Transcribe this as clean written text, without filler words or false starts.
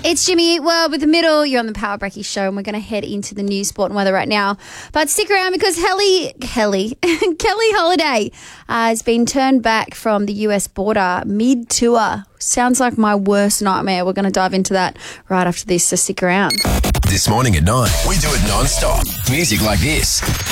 It's Jimmy Eat World with The Middle. You're on the Power Breaky Show, and we're going to head into the news, sport and weather right now. But stick around because Kelly Holiday has been turned back from the US border mid-tour. Sounds like my worst nightmare. We're going to dive into that right after this, so stick around. This morning at 9, we do it non-stop. Music like this.